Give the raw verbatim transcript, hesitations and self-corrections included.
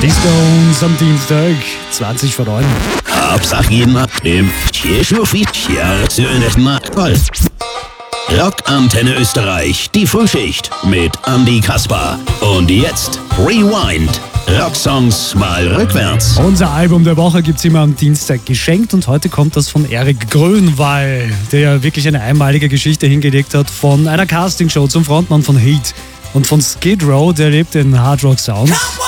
Die Stones am Dienstag, zwanzig vor neun. Hauptsache jeden im Rockantenne Österreich, die Frühschicht mit Andy Kaspar. Und jetzt Rewind. Rocksongs mal rückwärts. Unser Album der Woche gibt es immer am Dienstag geschenkt und heute kommt das von Erik Grönwall, der ja wirklich eine einmalige Geschichte hingelegt hat von einer Castingshow zum Frontmann von Heat und von Skid Row, der lebt in Hard Rock Sounds.